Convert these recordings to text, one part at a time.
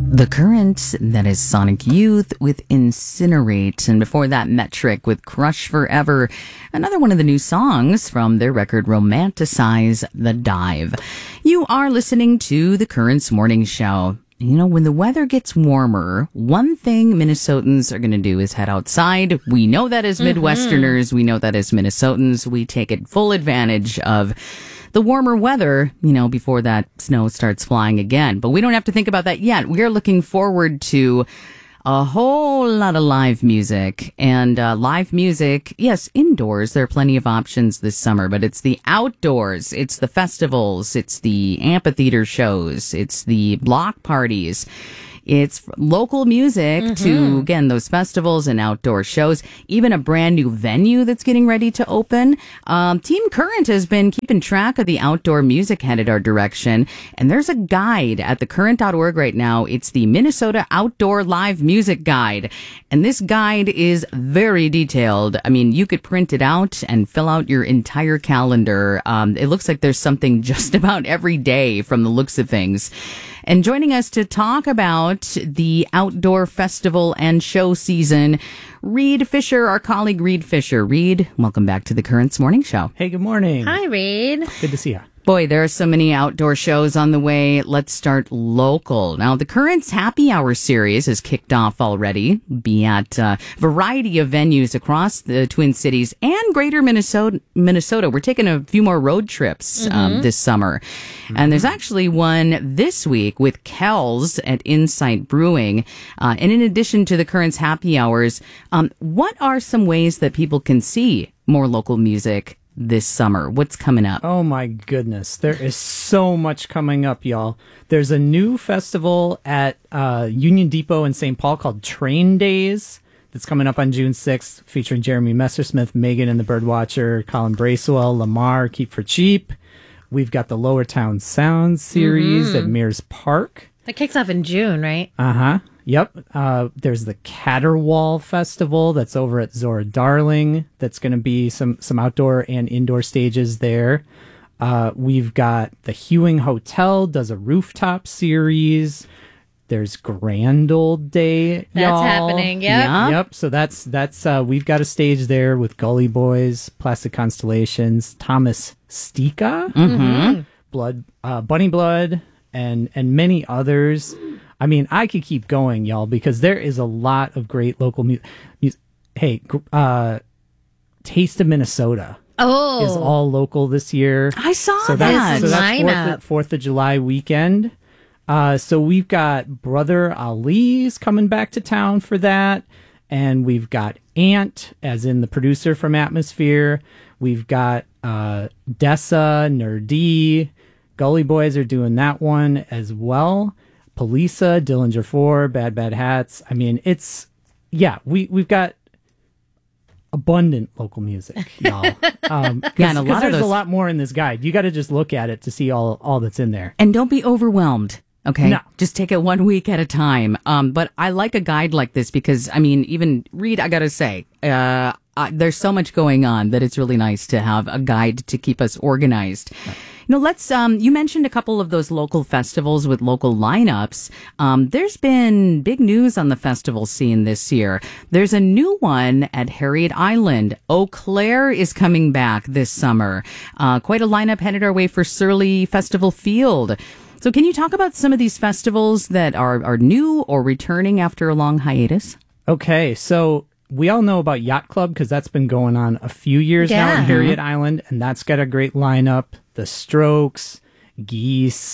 The Current, that is Sonic Youth with Incinerate, and before that, Metric with Crush Forever, another one of the new songs from their record Romanticize the Dive. You are listening to The Current's Morning Show. You know, when the weather gets warmer, one thing Minnesotans are going to do is head outside. We know that as Midwesterners, we know that as Minnesotans, we take it full advantage of the warmer weather, you know, before that snow starts flying again. But we don't have to think about that yet. We are looking forward to a whole lot of live music. And live music, yes, indoors, there are plenty of options this summer, but it's the outdoors, it's the festivals, it's the amphitheater shows, it's the block parties. It's local music to, again, those festivals and outdoor shows, even a brand new venue that's getting ready to open. Team Current has been keeping track of the outdoor music headed our direction, and there's a guide at thecurrent.org right now. It's the Minnesota Outdoor Live Music Guide, and this guide is very detailed. I mean, you could print it out and fill out your entire calendar. It looks like there's something just about every day from the looks of things. And joining us to talk about the outdoor festival and show season, Reed Fisher, our colleague Reed Fisher. Reed, welcome back to the Current's Morning Show. Hey, good morning. Hi, Reed. Good to see you. Boy, there are so many outdoor shows on the way. Let's start local. Now, the Current's Happy Hour series has kicked off already. Be at a variety of venues across the Twin Cities and greater Minnesota. We're taking a few more road trips this summer. And there's actually one this week with Kells at Insight Brewing. And in addition to the Current's Happy Hours, what are some ways that people can see more local music this summer? What's coming up? Oh my goodness. There is so much coming up, y'all. There's a new festival at Union Depot in St. Paul called Train Days that's coming up on June 6th, featuring Jeremy Messersmith, Megan and the Birdwatcher, Colin Bracewell, Lamar, Keep for Cheap. We've got the Lower Town Sounds series at Mears Park. That kicks off in June, right? Uh-huh. Yep. There's the Caterwall Festival that's over at Zora Darling. That's going to be some outdoor and indoor stages there. We've got the Hewing Hotel does a rooftop series. There's Grand Old Day, That's y'all. happening, yep. Yep. So that's we've got a stage there with Gully Boys, Plastic Constellations, Thomas Stika, Bunny Blood, and many others. I mean, I could keep going, y'all, because there is a lot of great local music. Hey, Taste of Minnesota is all local this year. I saw So that. that's lineup. 4th of July weekend. So we've got Brother Ali's coming back to town for that. And we've got Ant, as in the producer from Atmosphere. We've got Dessa, Nerdy. Gully Boys are doing that one as well. Polisa, Dillinger 4, Bad Bad Hats. I mean, we've got abundant local music, y'all. And a lot of there's those... a lot more in this guide. You got to just look at it to see all that's in there. And don't be overwhelmed. Okay. No. Just take it 1 week at a time. But I like a guide like this because, I mean, even Reed, I got to say, there's so much going on that it's really nice to have a guide to keep us organized. Right. You know, let's, you mentioned a couple of those local festivals with local lineups. There's been big news on the festival scene this year. There's a new one at Harriet Island. Eau Claire is coming back this summer. Quite a lineup headed our way for Surly Festival Field. So can you talk about some of these festivals that are new or returning after a long hiatus? Okay, so we all know about Yacht Club because that's been going on a few years now at Harriet Island, and that's got a great lineup. The Strokes, Geese,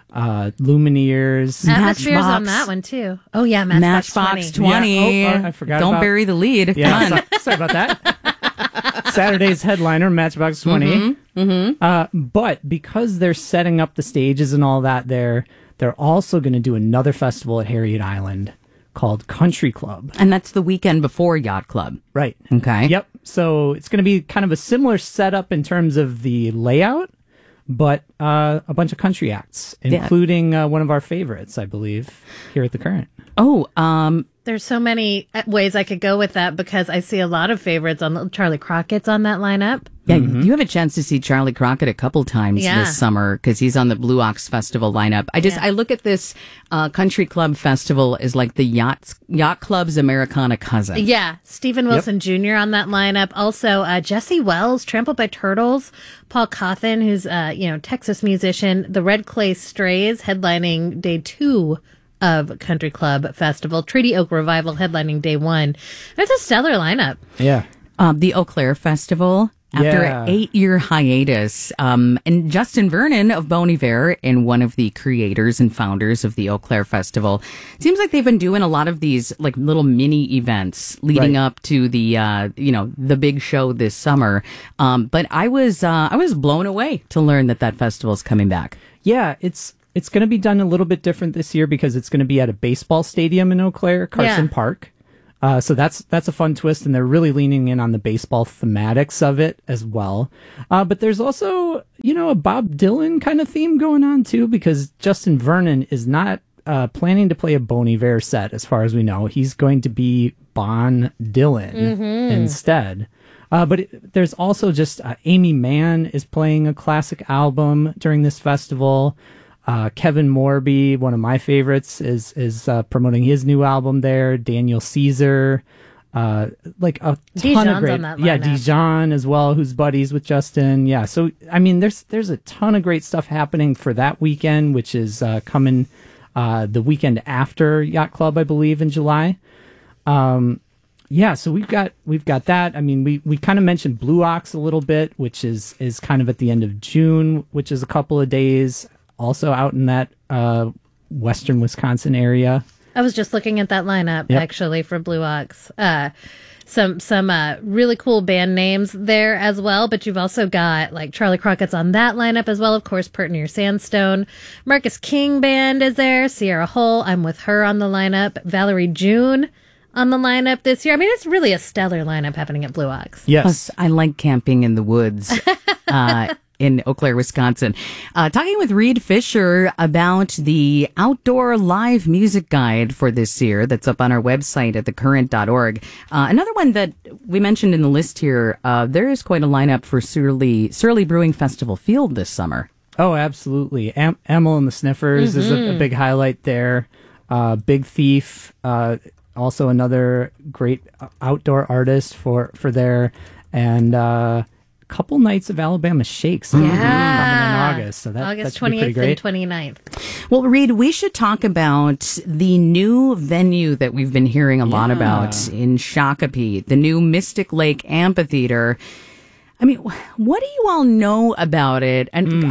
Lumineers. Atmosphere's on that one, too. Oh, yeah, Matchbox 20. Yeah. I forgot Don't about... bury the lead. Yeah, Come on. sorry about that. Saturday's headliner, Matchbox 20. But because they're setting up the stages and all that there, they're also going to do another festival at Harriet Island called Country Club. And that's the weekend before Yacht Club. Right. Okay. Yep. So it's going to be kind of a similar setup in terms of the layout, but a bunch of country acts, including one of our favorites, I believe, here at the Current. Oh, there's so many ways I could go with that because I see a lot of favorites on Charlie Crockett's on that lineup. Yeah, you have a chance to see Charlie Crockett a couple times this summer because he's on the Blue Ox Festival lineup. I look at this country club festival as like the yacht club's Americana cousin. Yeah, Stephen Wilson Jr. on that lineup. Also, Jesse Wells, Trampled by Turtles, Paul Cawthon, who's Texas musician, the Red Clay Strays headlining day 2 of Country Club Festival, Treaty Oak Revival headlining day 1. It's a stellar lineup. Yeah. The Eau Claire Festival. After an 8-year hiatus, and Justin Vernon of Bon Iver, and one of the creators and founders of the Eau Claire Festival, seems like they've been doing a lot of these like little mini events leading up to the the big show this summer. But I was blown away to learn that festival's coming back. Yeah, it's going to be done a little bit different this year because it's going to be at a baseball stadium in Eau Claire, Carson Park. So that's a fun twist, and they're really leaning in on the baseball thematics of it as well. But there's also, a Bob Dylan kind of theme going on too, because Justin Vernon is not planning to play a Bon Iver set, as far as we know. He's going to be Bon Dylan instead. But there's also just Amy Mann is playing a classic album during this festival. Kevin Morby, one of my favorites, is promoting his new album there. Daniel Caesar, like a ton Dijon's of great, on that lineup. Dijon as well, who's buddies with Justin. Yeah, so I mean, there's a ton of great stuff happening for that weekend, which is coming the weekend after Yacht Club, I believe, in July. Yeah, so we've got that. I mean, we kind of mentioned Blue Ox a little bit, which is kind of at the end of June, which is a couple of days. Also out in that western Wisconsin area. I was just looking at that lineup actually for Blue Ox. Some really cool band names there as well, but you've also got like Charlie Crockett's on that lineup as well. Of course, Pert Near Sandstone. Marcus King Band is there. Sierra Hull, I'm With Her on the lineup. Valerie June on the lineup this year. I mean, it's really a stellar lineup happening at Blue Ox. Yes. Plus, I like camping in the woods. In Eau Claire, Wisconsin. Talking with Reed Fisher about the outdoor live music guide for this year that's up on our website at thecurrent.org. Another one that we mentioned in the list here, there is quite a lineup for Surly Brewing Festival Field this summer. Oh, absolutely. Emil and the Sniffers is a big highlight there. Big Thief, also another great outdoor artist for there. And couple nights of Alabama Shakes coming in August. So August that should be pretty 28th great. and 29th. Well, Reed, we should talk about the new venue that we've been hearing a lot about in Shakopee, the new Mystic Lake Amphitheater. I mean, what do you all know about it? And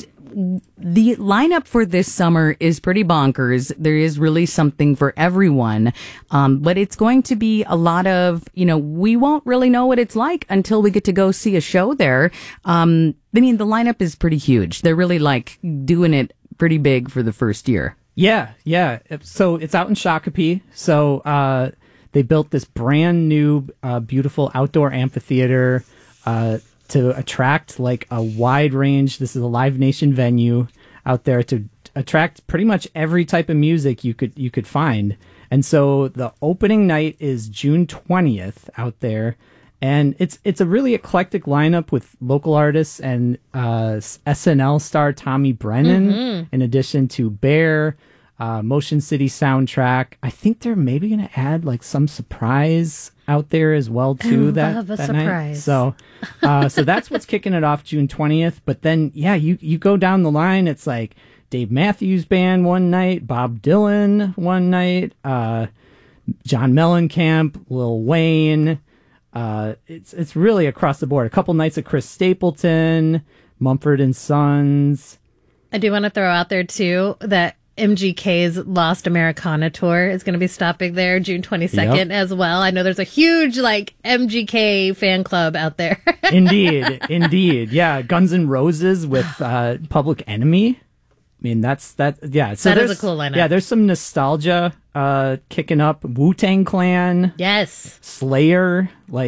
the lineup for this summer is pretty bonkers. There is really something for everyone. But it's going to be a lot of, we won't really know what it's like until we get to go see a show there. I mean, the lineup is pretty huge. They're really like doing it pretty big for the first year. Yeah. So it's out in Shakopee. So they built this brand new, beautiful outdoor amphitheater to attract like a wide range. This is a Live Nation venue out there to attract pretty much every type of music you could find. And so the opening night is June 20th out there, and it's a really eclectic lineup with local artists and SNL star Tommy Brennan, in addition to Bear, Motion City Soundtrack. I think they're maybe going to add like some surprise out there as well too that surprise. night. So that's what's kicking it off June 20th. But then you go down the line, it's like Dave Matthews Band one night, Bob Dylan one night, John Mellencamp, Lil Wayne. It's really across the board. A couple nights of Chris Stapleton, Mumford and Sons. I do want to throw out there too that MGK's Lost Americana tour is going to be stopping there June 22nd as well. I know there's a huge like MGK fan club out there. Indeed. Yeah. Guns N' Roses with Public Enemy. I mean, that's that. Yeah. So that is a cool lineup. Yeah. There's some nostalgia kicking up. Wu-Tang Clan. Yes. Slayer.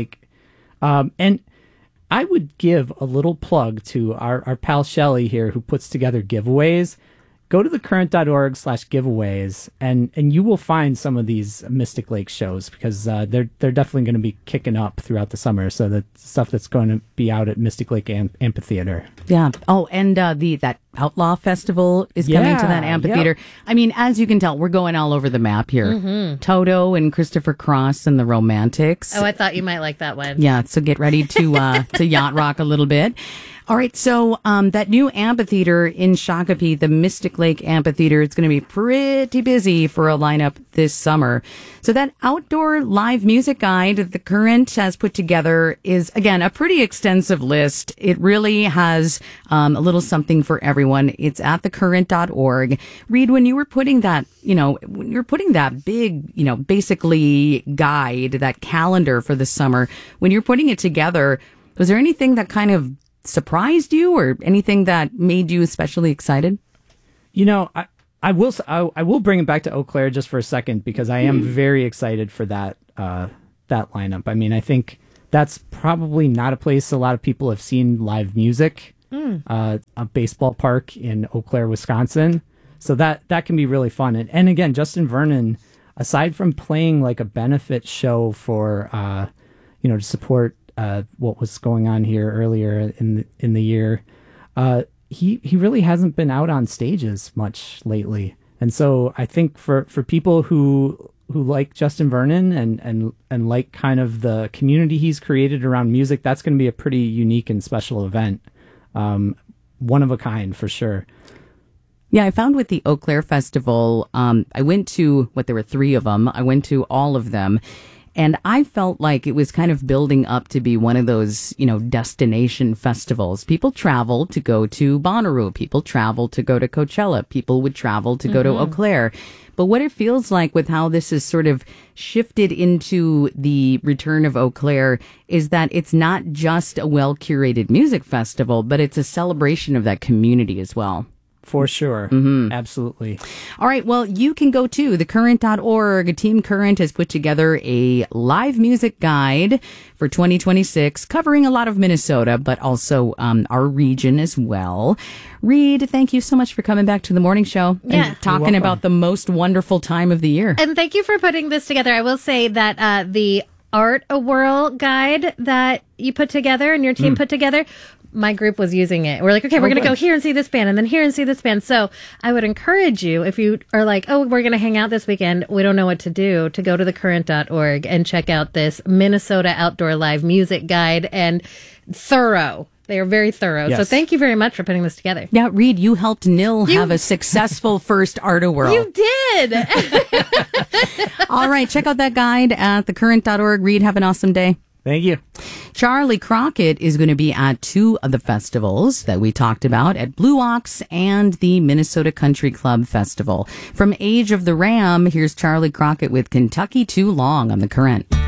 And I would give a little plug to our pal Shelly here, who puts together giveaways. go to thecurrent.org/giveaways and you will find some of these Mystic Lake shows because they're definitely going to be kicking up throughout the summer. So the stuff that's going to be out at Mystic Lake Amphitheater. Yeah. Oh, and that Outlaw Festival is coming to that amphitheater. Yep. I mean, as you can tell, we're going all over the map here. Mm-hmm. Toto and Christopher Cross and the Romantics. Oh, I thought you might like that one. Yeah, so get ready to yacht rock a little bit. All right, so that new amphitheater in Shakopee, the Mystic Lake Amphitheater, it's going to be pretty busy for a lineup this summer. So that outdoor live music guide that The Current has put together is, again, a pretty extensive list. It really has a little something for everyone. It's at thecurrent.org. Reed, when you were putting that, when you're putting that big, basically guide, that calendar for the summer, when you're putting it together, was there anything that kind of surprised you or anything that made you especially excited? I will bring it back to Eau Claire just for a second because I am very excited for that lineup. I mean, I think that's probably not a place a lot of people have seen live music. A baseball park in Eau Claire, Wisconsin. So that can be really fun. And again, Justin Vernon, aside from playing like a benefit show for to support what was going on here earlier in the year, he really hasn't been out on stages much lately. And so I think for people who like Justin Vernon and like kind of the community he's created around music, that's going to be a pretty unique and special event. One of a kind for sure. Yeah, I found with the Eau Claire Festival, I went to, there were 3 of them. I went to all of them. And I felt like it was kind of building up to be one of those, destination festivals. People travel to go to Bonnaroo. People travel to go to Coachella. People would travel to go to Eau Claire. But what it feels like with how this is sort of shifted into the return of Eau Claire is that it's not just a well-curated music festival, but it's a celebration of that community as well. For sure. Mm-hmm. Absolutely. All right. Well, you can go to thecurrent.org. Team Current has put together a live music guide for 2026, covering a lot of Minnesota, but also our region as well. Reed, thank you so much for coming back to the morning show and talking about the most wonderful time of the year. And thank you for putting this together. I will say that the Art a Whirl guide that you put together and your team put together, my group was using it. We're like, okay, we're going to go here and see this band and then here and see this band. So I would encourage you, if you are like, oh, we're going to hang out this weekend, we don't know what to do, to go to thecurrent.org and check out this Minnesota Outdoor Live Music Guide, and thorough. They are very thorough. Yes. So thank you very much for putting this together. Yeah, Reed, you helped Nil have a successful first Art a Whirl. You did. All right, check out that guide at thecurrent.org. Reed, have an awesome day. Thank you. Charlie Crockett is going to be at 2 of the festivals that we talked about, at Blue Ox and the Minnesota Country Club Festival. From Age of the Ram, here's Charlie Crockett with Kentucky Too Long on The Current.